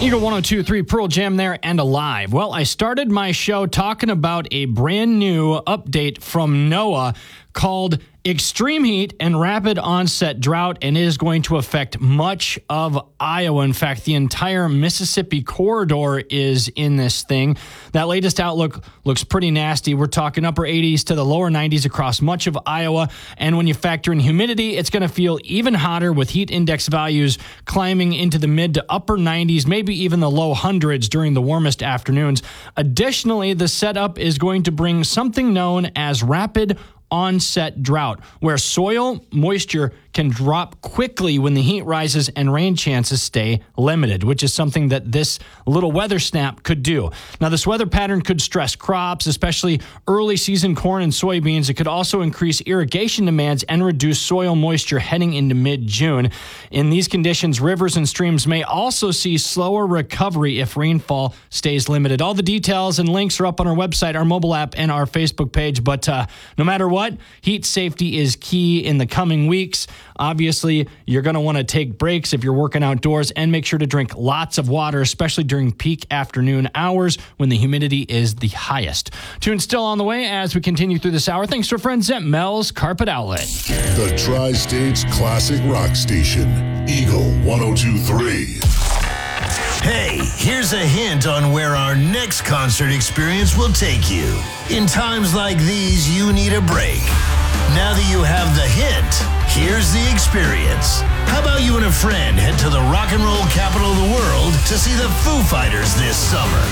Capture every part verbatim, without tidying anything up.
Eagle one oh two point three Pearl Jam there and Alive. Well, I started my show talking about a brand new update from NOAA called Extreme Heat and Rapid Onset Drought, and it is going to affect much of Iowa. In fact, the entire Mississippi corridor is in this thing. That latest outlook looks pretty nasty. We're talking upper eighties to the lower nineties across much of Iowa, and when you factor in humidity, it's going to feel even hotter with heat index values climbing into the mid to upper nineties, maybe even the low hundreds during the warmest afternoons. Additionally, the setup is going to bring something known as rapid onset drought, where soil moisture can drop quickly when the heat rises and rain chances stay limited, which is something that this little weather snap could do. Now, this weather pattern could stress crops, especially early season corn and soybeans. It could also increase irrigation demands and reduce soil moisture heading into mid-June. In these conditions, rivers and streams may also see slower recovery if rainfall stays limited. All the details and links are up on our website, our mobile app, and our Facebook page. But uh, no matter what, heat safety is key in the coming weeks. Obviously, you're going to want to take breaks if you're working outdoors and make sure to drink lots of water, especially during peak afternoon hours when the humidity is the highest. Tune still on the way as we continue through this hour. Thanks to our friends at Mel's Carpet Outlet. The Tri-State's classic rock station, Eagle one oh two point three. Hey, here's a hint on where our next concert experience will take you. In times like these, you need a break. Now that you have the hint, here's the experience. How about you and a friend head to the rock and roll capital of the world to see the Foo Fighters this summer?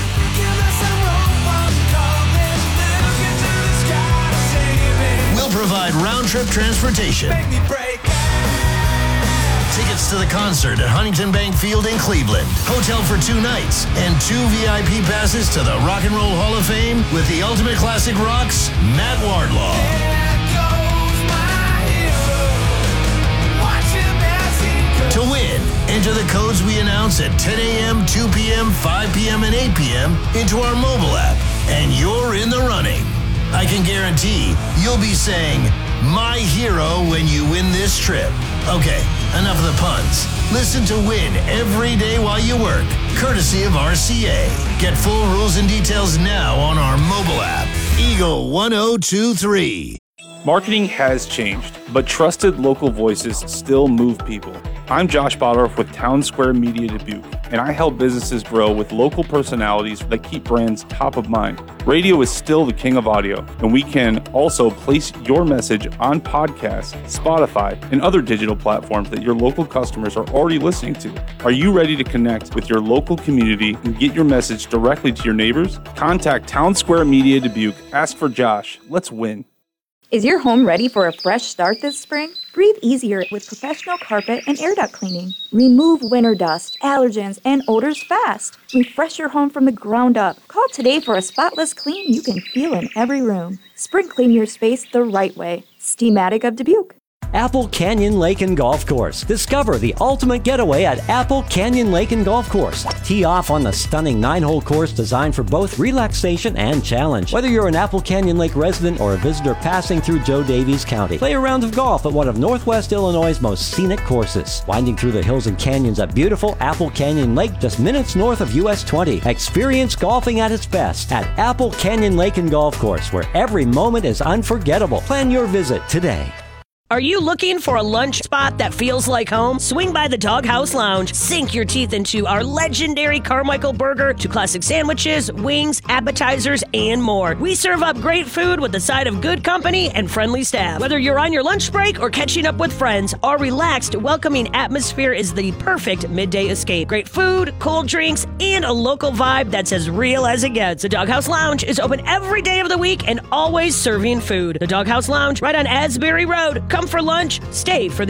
We'll provide round-trip transportation. Tickets to the concert at Huntington Bank Field in Cleveland. Hotel for two nights and two V I P passes to the Rock and Roll Hall of Fame with the Ultimate Classic Rock's Matt Wardlaw. To win, enter the codes we announce at ten a.m., two p.m., five p.m., and eight p.m. into our mobile app, and you're in the running. I can guarantee you'll be saying, "My hero," when you win this trip. Okay, enough of the puns. Listen to Win every day while you work, courtesy of R C A. Get full rules and details now on our mobile app. Eagle one oh two point three. Marketing has changed, but trusted local voices still move people. I'm Josh Bottorff with Town Square Media Dubuque, and I help businesses grow with local personalities that keep brands top of mind. Radio is still the king of audio, and we can also place your message on podcasts, Spotify, and other digital platforms that your local customers are already listening to. Are you ready to connect with your local community and get your message directly to your neighbors? Contact Town Square Media Dubuque. Ask for Josh. Let's win. Is your home ready for a fresh start this spring? Breathe easier with professional carpet and air duct cleaning. Remove winter dust, allergens, and odors fast. Refresh your home from the ground up. Call today for a spotless clean you can feel in every room. Spring clean your space the right way. Steamatic of Dubuque. Apple Canyon Lake and Golf Course. Discover the ultimate getaway at Apple Canyon Lake and Golf Course. Tee off on the stunning nine-hole course designed for both relaxation and challenge. Whether you're an Apple Canyon Lake resident or a visitor passing through Joe Davies County, play a round of golf at one of Northwest Illinois' most scenic courses. Winding through the hills and canyons at beautiful Apple Canyon Lake just minutes north of U S twenty. Experience golfing at its best at Apple Canyon Lake and Golf Course, where every moment is unforgettable. Plan your visit today. Are you looking for a lunch spot that feels like home? Swing by the Doghouse Lounge. Sink your teeth into our legendary Carmichael burger to classic sandwiches, wings, appetizers, and more. We serve up great food with a side of good company and friendly staff. Whether you're on your lunch break or catching up with friends, our relaxed, welcoming atmosphere is the perfect midday escape. Great food, cold drinks, and a local vibe that's as real as it gets. The Doghouse Lounge is open every day of the week and always serving food. The Doghouse Lounge, right on Asbury Road. Come for lunch, stay for the